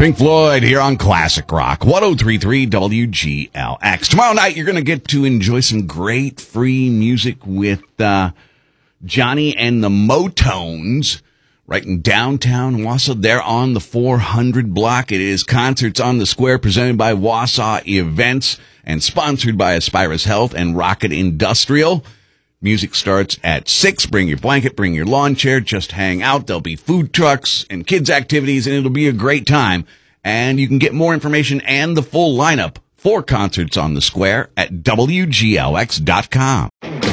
Pink Floyd here on Classic Rock, 103.3 WGLX. Tomorrow night, you're going to get to enjoy some great free music with Johnny and the Motones right in downtown Wausau. They're on the 400 block. It is Concerts on the Square presented by Wausau Events and sponsored by Aspirus Health and Rocket Industrial. Music starts at 6. Bring your blanket, bring your lawn chair, just hang out. There'll be food trucks and kids' activities, and it'll be a great time. And you can get more information and the full lineup for Concerts on the Square at WGLX.com.